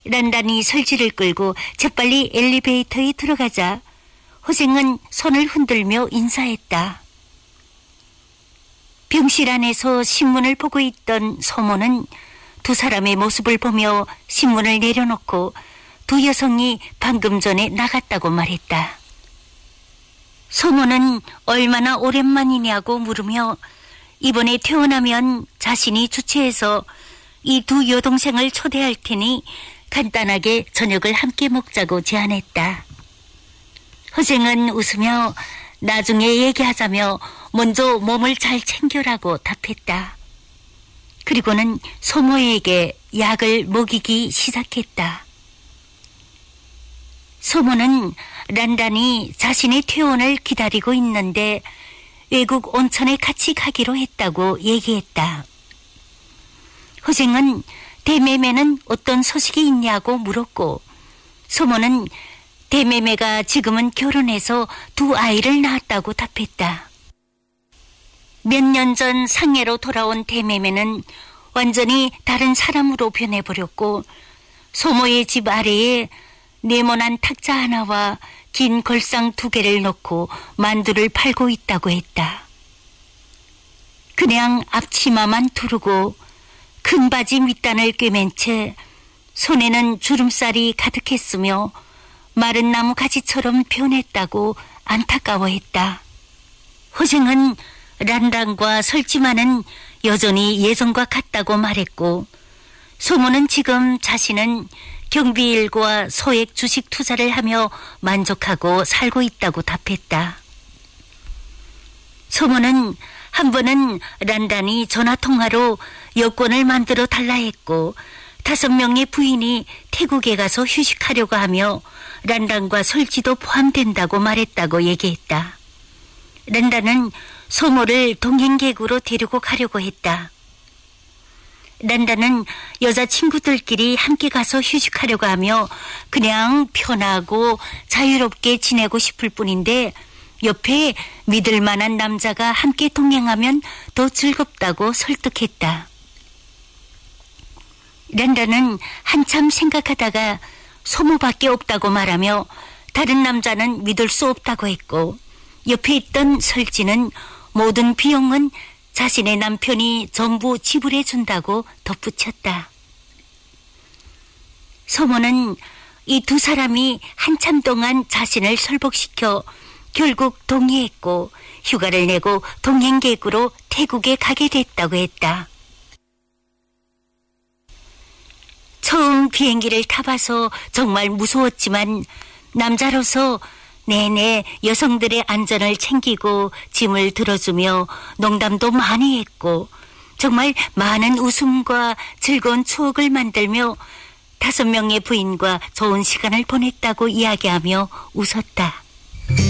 란란이 설지를 끌고 재빨리 엘리베이터에 들어가자 호생은 손을 흔들며 인사했다. 병실 안에서 신문을 보고 있던 소모는 두 사람의 모습을 보며 신문을 내려놓고 두 여성이 방금 전에 나갔다고 말했다. 소모는 얼마나 오랜만이냐고 물으며 이번에 퇴원하면 자신이 주최해서 이 두 여동생을 초대할 테니 간단하게 저녁을 함께 먹자고 제안했다. 허생은 웃으며 나중에 얘기하자며 먼저 몸을 잘 챙겨라고 답했다. 그리고는 소모에게 약을 먹이기 시작했다. 소모는 란란이 자신의 퇴원을 기다리고 있는데 외국 온천에 같이 가기로 했다고 얘기했다. 허생은 대매매는 어떤 소식이 있냐고 물었고 소모는 대매매가 지금은 결혼해서 두 아이를 낳았다고 답했다. 몇 년 전 상해로 돌아온 대매매는 완전히 다른 사람으로 변해버렸고 소모의 집 아래에 네모난 탁자 하나와 긴 걸상 2개를 넣고 만두를 팔고 있다고 했다. 그냥 앞치마만 두르고 큰 바지 밑단을 꿰맨 채 손에는 주름살이 가득했으며 마른 나무 가지처럼 변했다고 안타까워했다. 호생은 란란과 설지만은 여전히 예전과 같다고 말했고 소모는 지금 자신은 경비일과 소액 주식 투자를 하며 만족하고 살고 있다고 답했다. 소모는 한 번은 란란이 전화통화로 여권을 만들어 달라 했고 5명의 부인이 태국에 가서 휴식하려고 하며 란란과 설지도 포함된다고 말했다고 얘기했다. 란란은 소모를 동행객으로 데리고 가려고 했다. 란란은 여자친구들끼리 함께 가서 휴식하려고 하며 그냥 편하고 자유롭게 지내고 싶을 뿐인데 옆에 믿을 만한 남자가 함께 동행하면 더 즐겁다고 설득했다. 란란은 한참 생각하다가 소모밖에 없다고 말하며 다른 남자는 믿을 수 없다고 했고 옆에 있던 설지는 모든 비용은 자신의 남편이 전부 지불해 준다고 덧붙였다. 소모는 이 두 사람이 한참 동안 자신을 설복시켜 결국 동의했고 휴가를 내고 동행객으로 태국에 가게 됐다고 했다. 처음 비행기를 타봐서 정말 무서웠지만 남자로서 내내 여성들의 안전을 챙기고 짐을 들어주며 농담도 많이 했고 정말 많은 웃음과 즐거운 추억을 만들며 5명의 부인과 좋은 시간을 보냈다고 이야기하며 웃었다.